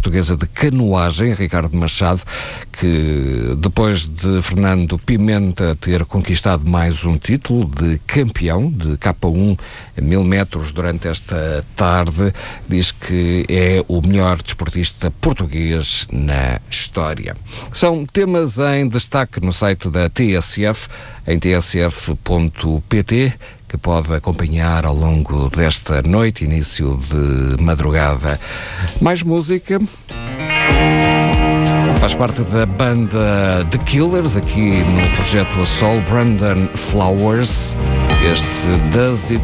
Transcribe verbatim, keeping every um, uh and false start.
Portuguesa de Canoagem, Ricardo Machado, que depois de Fernando Pimenta ter conquistado mais um título de campeão de K um a mil metros durante esta tarde, diz que é o melhor desportista português na história. São temas em destaque no site da T S F, em t s f ponto p t, que pode acompanhar ao longo desta noite, início de madrugada. Mais música. Faz parte da banda The Killers, aqui no projeto A Sol, Brandon Flowers. Este Does It